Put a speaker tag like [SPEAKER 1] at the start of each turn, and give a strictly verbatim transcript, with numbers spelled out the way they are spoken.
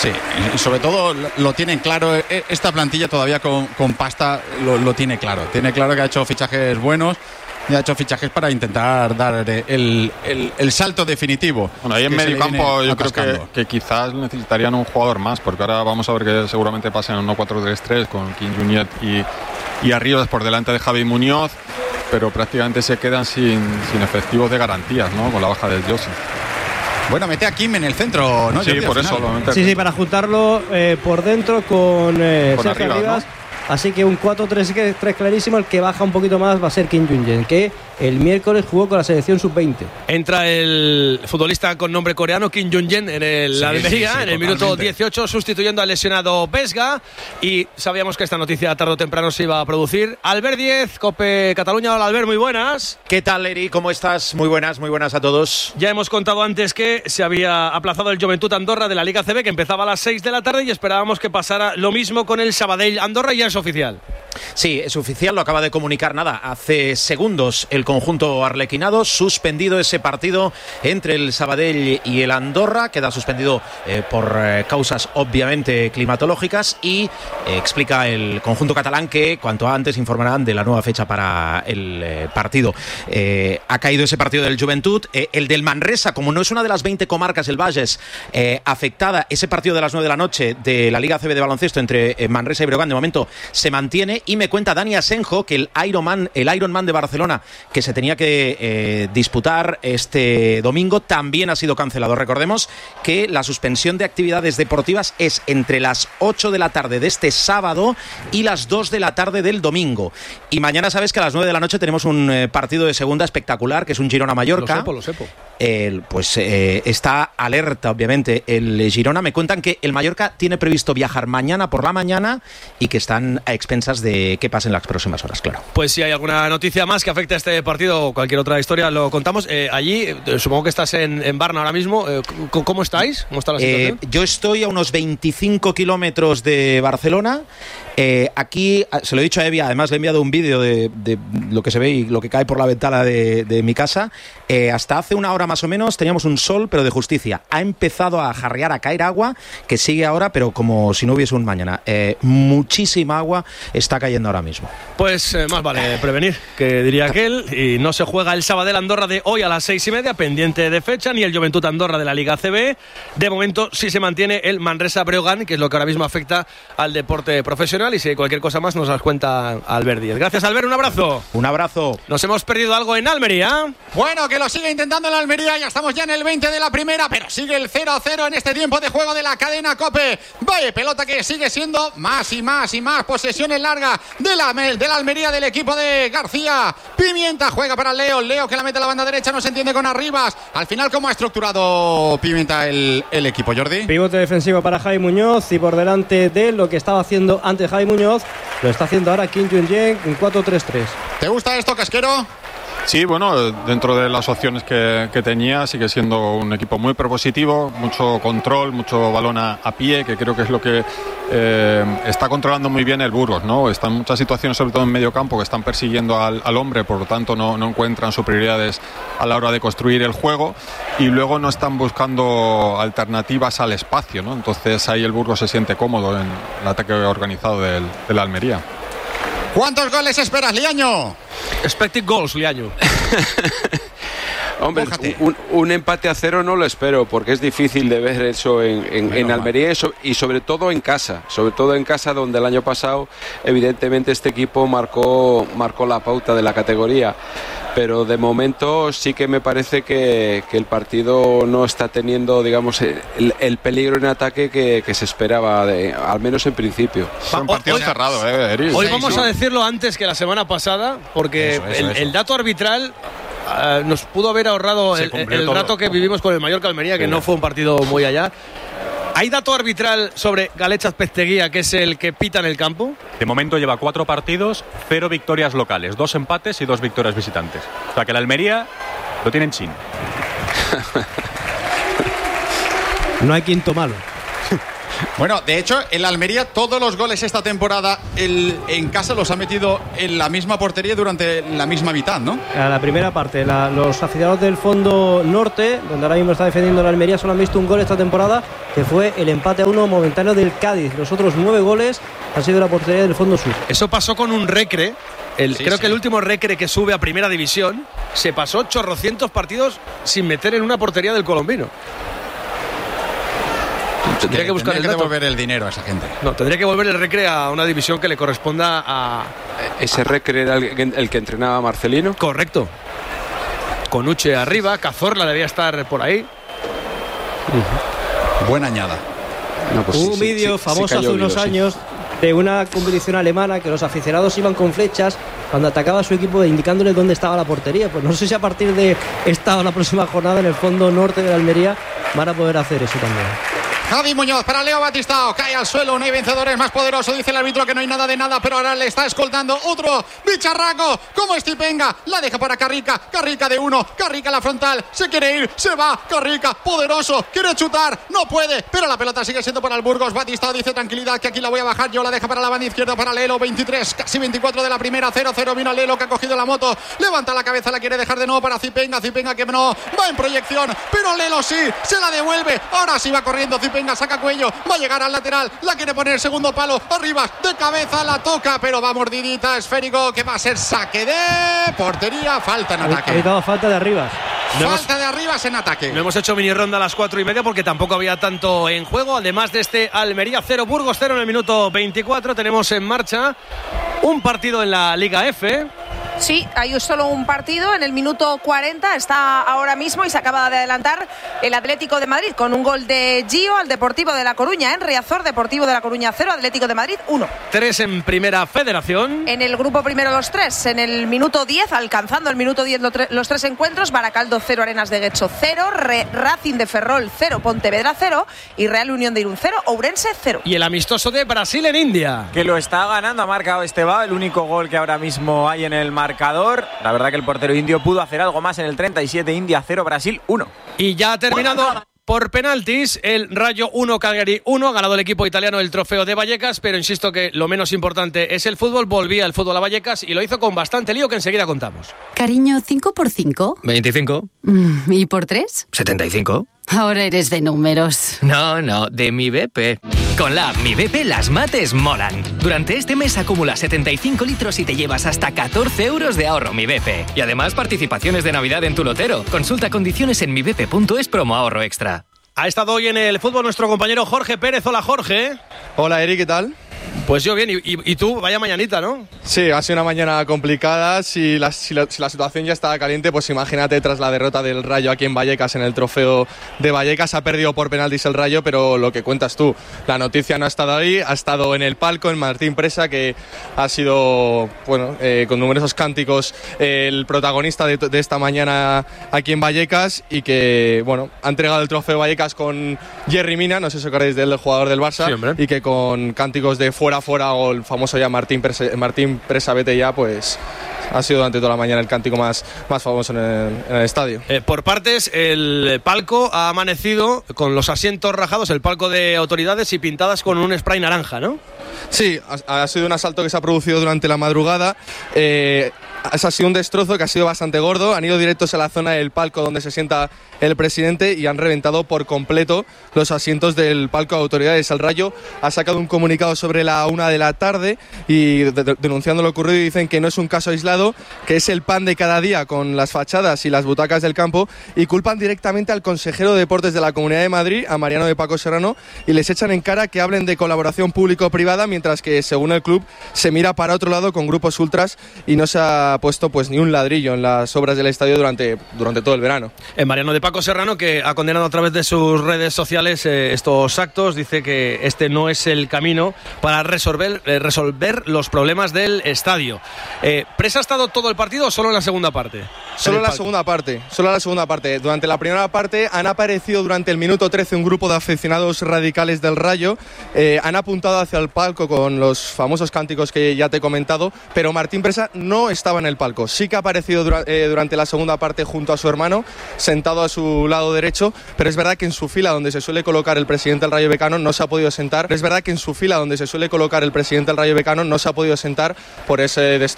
[SPEAKER 1] Sí, y sobre todo lo tienen claro. Esta plantilla todavía con, con pasta lo, lo tiene claro. Tiene claro que ha hecho fichajes buenos y ha hecho fichajes para intentar dar el, el, el salto definitivo.
[SPEAKER 2] Bueno, ahí en medio campo yo creo que, que quizás necesitarían un jugador más, porque ahora vamos a ver que seguramente pasen uno cuatro tres tres con Kim Junyent y, y Arribas por delante de Javi Muñoz, pero prácticamente se quedan sin, sin efectivos de garantías, ¿no? Con la baja del Joseph.
[SPEAKER 1] Bueno, mete a Kim en el centro, ¿no?
[SPEAKER 2] Sí,
[SPEAKER 1] Yo
[SPEAKER 2] por eso lo mete.
[SPEAKER 3] Sí, sí, para juntarlo eh, por dentro con, eh,
[SPEAKER 2] con
[SPEAKER 3] Sergio
[SPEAKER 2] Arribas,
[SPEAKER 3] Arribas.
[SPEAKER 2] ¿no?
[SPEAKER 3] Así que un cuatro tres tres clarísimo. El que baja un poquito más va a ser Kim Junyent, que el miércoles jugó con la selección sub veinte.
[SPEAKER 4] Entra el futbolista con nombre coreano Kim Junyent en el
[SPEAKER 1] sí,
[SPEAKER 4] Almería,
[SPEAKER 1] sí, sí,
[SPEAKER 4] en el
[SPEAKER 1] totalmente.
[SPEAKER 4] minuto dieciocho, sustituyendo al lesionado Vesga. Y sabíamos que esta noticia tarde o temprano se iba a producir. Albert Díez, COPE Cataluña. Hola Albert, muy buenas.
[SPEAKER 5] ¿Qué tal, Eri? ¿Cómo estás? Muy buenas, muy buenas a todos.
[SPEAKER 4] Ya hemos contado antes que se había aplazado el Joventut Andorra de la Liga A C B, que empezaba a las seis de la tarde, y esperábamos que pasara lo mismo con el Sabadell Andorra, y ya es oficial.
[SPEAKER 5] Sí, es oficial, lo acaba de comunicar nada, hace segundos el conjunto arlequinado, suspendido ese partido entre el Sabadell y el Andorra, queda suspendido eh, por eh, causas obviamente climatológicas, y eh, explica el conjunto catalán que cuanto antes informarán de la nueva fecha para el eh, partido. Eh, ha caído ese partido del Joventut, eh, el del Manresa, como no es una de las veinte comarcas del Valles eh, afectada, ese partido de las nueve de la noche de la Liga A C B de baloncesto entre eh, Manresa y Breogán de momento se mantiene. Y me cuenta Dani Asenjo que el Ironman, el Ironman de Barcelona, que se tenía que eh, disputar este domingo, también ha sido cancelado. Recordemos que la suspensión de actividades deportivas es entre las ocho de la tarde de este sábado y las dos de la tarde del domingo. Y mañana sabes que a las nueve de la noche tenemos un eh, partido de segunda espectacular, que es un Girona-Mallorca.
[SPEAKER 4] Lo sepo, lo sepo.
[SPEAKER 5] El, pues eh, está alerta, obviamente, el Girona. Me cuentan que el Mallorca tiene previsto viajar mañana por la mañana y que están a expensas de qué pasa en las próximas horas, claro.
[SPEAKER 4] Pues si hay alguna noticia más que afecte a este partido o cualquier otra historia, lo contamos. Eh, allí, eh, supongo que estás en, en Varna ahora mismo. Eh, ¿Cómo estáis? ¿Cómo está la situación?
[SPEAKER 5] Eh, yo estoy a unos veinticinco kilómetros de Barcelona. Eh, aquí, se lo he dicho a Evia, además le he enviado un vídeo de, de lo que se ve y lo que cae por la ventana de, de mi casa. Eh, hasta hace una hora más o menos teníamos un sol, pero de justicia. Ha empezado a jarrear, a caer agua, que sigue ahora, pero como si no hubiese un mañana. Eh, muchísima agua está cayendo ahora mismo.
[SPEAKER 4] Pues eh, más vale prevenir, que diría aquel. Y no se juega el Sabadell Andorra de hoy a las seis y media, pendiente de fecha, ni el Joventut Andorra de la Liga A C B. De momento sí se mantiene el Manresa Breogán, que es lo que ahora mismo afecta al deporte profesional. Y si cualquier cosa más nos las cuenta Albert Díez. Gracias, Albert, un abrazo.
[SPEAKER 5] Un abrazo.
[SPEAKER 4] Nos hemos perdido algo en Almería.
[SPEAKER 1] Bueno, que lo sigue intentando el Almería. Ya estamos ya en el veinte de la primera, pero sigue el cero a cero en este tiempo de juego de la cadena COPE. Vaya pelota que sigue siendo más y más y más posesiones largas de la, de la Almería, del equipo de García Pimienta. Juega para Leo, Leo que la mete a la banda derecha, no se entiende con Arribas. Al final, ¿cómo ha estructurado Pimienta el, el equipo, Jordi?
[SPEAKER 3] Pivote defensivo para Javi Muñoz, y por delante de lo que estaba haciendo antes Javi Muñoz, lo está haciendo ahora Kim Junyent en cuatro tres tres.
[SPEAKER 1] ¿Te gusta esto, Casquero?
[SPEAKER 2] Sí, bueno, dentro de las opciones que, que tenía, sigue siendo un equipo muy propositivo, mucho control, mucho balón a, a pie, que creo que es lo que eh, está controlando muy bien el Burgos, ¿no? Están en muchas situaciones, sobre todo en medio campo, que están persiguiendo al, al hombre, por lo tanto no, no encuentran sus prioridades a la hora de construir el juego, y luego no están buscando alternativas al espacio, ¿no? Entonces ahí el Burgos se siente cómodo en el ataque organizado del, de la Almería.
[SPEAKER 1] ¿Cuántos goles esperas, Liaño?
[SPEAKER 4] Expected goals, Liaño.
[SPEAKER 6] Hombre, un, un empate a cero no lo espero, porque es difícil de ver eso en, en, en Almería y, so, y sobre todo en casa, sobre todo en casa, donde el año pasado evidentemente este equipo marcó, marcó la pauta de la categoría. Pero de momento sí que me parece que, que el partido no está teniendo, digamos, el, el peligro en ataque que, que se esperaba, de, al menos en principio.
[SPEAKER 2] Es un partido cerrado, eh, Eric.
[SPEAKER 4] Hoy
[SPEAKER 2] Sí,
[SPEAKER 4] vamos
[SPEAKER 2] sí.
[SPEAKER 4] a decirlo antes que la semana pasada, porque
[SPEAKER 5] Eso, eso,
[SPEAKER 4] el,
[SPEAKER 5] eso.
[SPEAKER 4] el dato arbitral uh, nos pudo haber ahorrado
[SPEAKER 2] Se
[SPEAKER 4] el,
[SPEAKER 2] cumplió
[SPEAKER 4] el
[SPEAKER 2] todo.
[SPEAKER 4] rato que vivimos con el Mallorca Almería, que
[SPEAKER 2] Sí.
[SPEAKER 4] no fue un partido muy allá. ¿Hay dato arbitral sobre Galechas Pesteguía, que es el que pita en el campo?
[SPEAKER 7] De momento lleva cuatro partidos, cero victorias locales, dos empates y dos victorias visitantes. O sea que la Almería lo tiene en chin.
[SPEAKER 3] No hay quinto malo.
[SPEAKER 1] Bueno, de hecho, el Almería todos los goles esta temporada el, en casa los ha metido en la misma portería durante la misma mitad, ¿no?
[SPEAKER 3] A la primera parte, la, los aficionados del fondo norte, donde ahora mismo está defendiendo la Almería, solo han visto un gol esta temporada, que fue el empate a uno momentáneo del Cádiz. Los otros nueve goles han sido la portería del fondo sur.
[SPEAKER 4] Eso pasó con un Recre. El,
[SPEAKER 1] sí,
[SPEAKER 4] creo
[SPEAKER 1] sí.
[SPEAKER 4] que el último Recre que sube a primera división se pasó chorrocientos partidos sin meter en una portería del colombino. Tendría que buscar
[SPEAKER 1] Tendría
[SPEAKER 4] el
[SPEAKER 1] que
[SPEAKER 4] dato.
[SPEAKER 1] devolver el dinero a esa gente.
[SPEAKER 4] No, tendría que volver el Recre a una división que le corresponda a...
[SPEAKER 6] Ese Recre era el, el que entrenaba a Marcelino.
[SPEAKER 4] Correcto. Conuche arriba, Cazorla debía estar por ahí.
[SPEAKER 1] Buena añada.
[SPEAKER 6] No, pues
[SPEAKER 3] Un
[SPEAKER 6] sí,
[SPEAKER 3] vídeo
[SPEAKER 6] sí, sí,
[SPEAKER 3] famoso
[SPEAKER 6] sí cayó
[SPEAKER 3] hace unos
[SPEAKER 6] vivo, sí.
[SPEAKER 3] años de una competición alemana que los aficionados iban con flechas cuando atacaba a su equipo indicándole dónde estaba la portería. Pues no sé si a partir de esta o la próxima jornada en el fondo norte de la Almería van a poder hacer eso también.
[SPEAKER 1] Javi Muñoz para Leo Batistao, cae al suelo, no hay vencedores más poderosos, dice el árbitro que no hay nada de nada, pero ahora le está escoltando otro bicharraco, como Stipenga, la deja para Carrica, Carrica de uno, Carrica a la frontal, se quiere ir, se va, Carrica, poderoso, quiere chutar, no puede, pero la pelota sigue siendo para el Burgos. Batistao dice tranquilidad que aquí la voy a bajar yo, la deja para la banda izquierda para Lelo, veintitrés, casi veinticuatro de la primera, cero cero, vino Lelo que ha cogido la moto, levanta la cabeza, la quiere dejar de nuevo para Cipenga, Cipenga que no, va en proyección, pero Lelo sí, se la devuelve, ahora sí va corriendo Cipenga, saca cuello, va a llegar al lateral, la quiere poner segundo palo, arriba, de cabeza, la toca, pero va mordidita, esférico, que va a ser saque de portería, falta en
[SPEAKER 3] Ha
[SPEAKER 1] ataque.
[SPEAKER 3] evitado falta de arriba.
[SPEAKER 4] No hemos-
[SPEAKER 1] Falta de arribas en ataque.
[SPEAKER 4] No hemos hecho mini ronda a las cuatro y media porque tampoco había tanto en juego. Además de este Almería cero, Burgos cero en el minuto veinticuatro, tenemos en marcha un partido en la Liga F.
[SPEAKER 8] Sí, hay solo un partido en el minuto cuarenta, está ahora mismo y se acaba de adelantar el Atlético de Madrid con un gol de Gio al Deportivo de La Coruña, en Riazor, Deportivo de La Coruña cero, Atlético de Madrid uno.
[SPEAKER 4] Tres en Primera Federación.
[SPEAKER 8] En el grupo primero los tres, en el minuto diez, alcanzando el minuto diez lo tre- los tres encuentros, Baracaldo cero, Arenas de Guecho cero, Re- Racing de Ferrol cero, Pontevedra cero y Real Unión de Irún cero, Ourense cero.
[SPEAKER 4] Y el amistoso de Brasil en India.
[SPEAKER 9] Que lo está ganando, ha marcado Estebao, el único gol que ahora mismo hay en el marcador. La verdad que el portero indio pudo hacer algo más en el treinta y siete, India cero, Brasil uno.
[SPEAKER 4] Y ya ha terminado por penaltis el Rayo uno, Cagliari uno. Ha ganado el equipo italiano el trofeo de Vallecas, pero insisto que lo menos importante es el fútbol. Volvía el fútbol a Vallecas y lo hizo con bastante lío que enseguida contamos.
[SPEAKER 10] Cariño, ¿cinco por cinco?
[SPEAKER 11] veinticinco.
[SPEAKER 10] Mm, ¿Y por tres?
[SPEAKER 11] setenta y cinco.
[SPEAKER 10] Ahora eres de números.
[SPEAKER 11] No, no, de mi B P. Con la app Mi B P las mates molan. Durante este mes acumula setenta y cinco litros y te llevas hasta catorce euros de ahorro Mi B P. Y además participaciones de Navidad en tu lotero. Consulta condiciones en mi b p punto es promo ahorro extra.
[SPEAKER 4] Ha estado hoy en el fútbol nuestro compañero Jorge Pérez. Hola, Jorge.
[SPEAKER 12] Hola, Eric, ¿qué tal?
[SPEAKER 4] Pues yo bien, y, y, y tú, vaya mañanita, ¿no?
[SPEAKER 12] Sí, ha sido una mañana complicada. Si la, si, la, si la situación ya estaba caliente, pues imagínate tras la derrota del Rayo aquí en Vallecas, en el trofeo de Vallecas. Ha perdido por penaltis el Rayo, pero lo que cuentas tú, la noticia no ha estado ahí, ha estado en el palco, en Martín Presa, que ha sido, bueno, eh, con numerosos cánticos, eh, el protagonista de, de esta mañana aquí en Vallecas, y que, bueno, ha entregado el trofeo de Vallecas con Jerry Mina, no sé si os acordáis del jugador del Barça,
[SPEAKER 4] sí,
[SPEAKER 12] y que con cánticos de fuera, fuera, o el famoso ya Martín Presa, Martín Presa vete ya, pues ha sido durante toda la mañana el cántico más, más famoso en el, en el estadio.
[SPEAKER 4] Eh, por partes, el palco ha amanecido con los asientos rajados, el palco de autoridades y pintadas con un spray naranja, ¿no?
[SPEAKER 12] Sí, ha, ha sido un asalto que se ha producido durante la madrugada. Eh, ha sido un destrozo que ha sido bastante gordo. Han ido directos a la zona del palco donde se sienta el presidente y han reventado por completo los asientos del palco de autoridades. El Rayo ha sacado un comunicado sobre la una de la tarde y de, de, denunciando lo ocurrido, y dicen que no es un caso aislado, que es el pan de cada día con las fachadas y las butacas del campo, y culpan directamente al consejero de Deportes de la Comunidad de Madrid, a Mariano de Paco Serrano, y les echan en cara que hablen de colaboración público-privada, mientras que, según el club, se mira para otro lado con grupos ultras y no se ha puesto pues ni un ladrillo en las obras del estadio durante, durante todo el verano.
[SPEAKER 4] En Mariano de Paco Serrano, que ha condenado a través de sus redes sociales eh, estos actos, dice que este no es el camino para resolver, eh, resolver los problemas del estadio. Eh, ¿Presa ha estado todo el partido o solo en la segunda parte?
[SPEAKER 12] Solo en la segunda parte, solo en la segunda parte. Durante la primera parte han aparecido durante el minuto trece un grupo de aficionados radicales del Rayo, eh, han apuntado hacia el palco con los famosos cánticos que ya te he comentado, pero Martín Presa no estaba en en el palco. Sí que ha aparecido dura, eh, durante la segunda parte junto a su hermano, sentado a su lado derecho, pero es verdad que en su fila donde se suele colocar el presidente del Rayo Vallecano no se ha podido sentar. Es verdad que en su fila donde se suele colocar el presidente del Rayo Vallecano no se ha podido sentar por ese